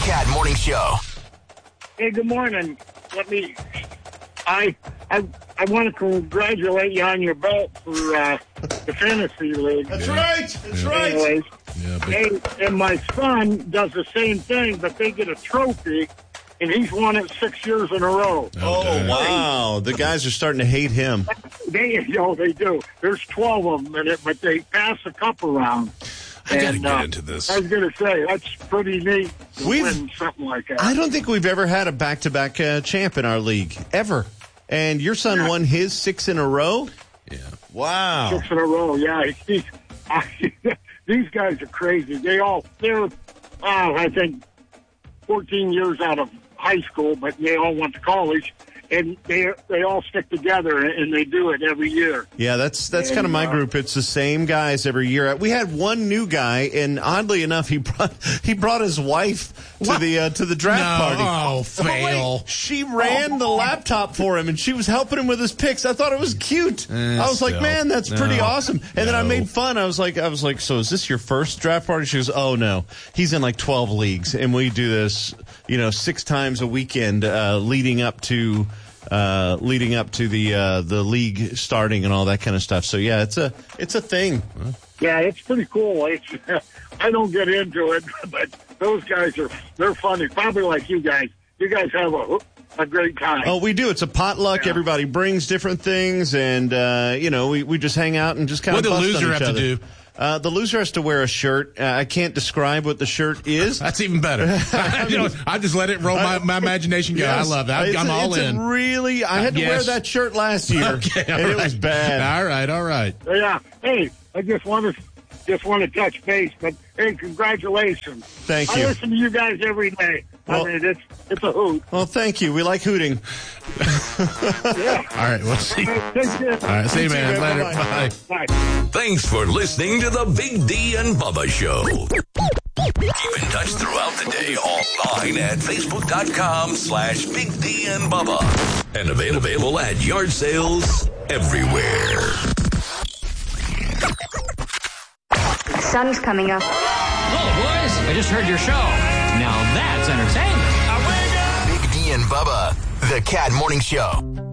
Cat Morning Show. Hey, good morning. I want to congratulate you on your belt for the fantasy league. That's right. Anyways, Yeah, and my son does the same thing, but they get a trophy, and he's won it 6 years in a row. Oh, wow. The guys are starting to hate him. They do. There's 12 of them in it, but they pass a cup around. I got to get into this. I was going to say, that's pretty neat to win something like that. I don't think we've ever had a back-to-back champ in our league, ever. And your son won his 6 in a row? Yeah. Wow. 6 in a row, yeah. These guys are crazy. They're, I think, 14 years out of high school, but they all went to college. And they all stick together, and they do it every year. Yeah, that's kind of my group. It's the same guys every year. We had one new guy, and oddly enough, he brought his wife to the draft party. Oh, fail! She ran the laptop for him, and she was helping him with his picks. I thought it was cute. I was like, man, that's pretty awesome. And then I made fun. I was like, so is this your first draft party? She goes, oh no, he's in like 12 leagues, and we do this, 6 times a weekend, leading up to the league starting and all that kind of stuff. So yeah, it's a thing. Yeah, it's pretty cool. I don't get into it, but those guys they're funny. Probably like you guys. You guys have a great time. Oh, we do. It's a potluck. Yeah. Everybody brings different things, and we just hang out and just kind of. What the loser have to do? The loser has to wear a shirt. I can't describe what the shirt is. That's even better. I just let it roll my imagination go. Yes, I love that. I'm all in. I had to wear that shirt last year, and it was bad. All right. Yeah. Hey, I just want to touch base, but hey, congratulations. Thank you. I listen to you guys every day. Well, I mean, it's a hoot. Well, thank you. We like hooting. Yeah. All right, we'll see. All right, see you, man. Later. Bye. Thanks for listening to the Big D and Bubba Show. Keep in touch throughout the day online at Facebook.com/Big D and Bubba. And available at yard sales everywhere. Sun's coming up. Hello, boys. I just heard your show. Now that's entertainment. Big D and Bubba, the Cat Morning Show.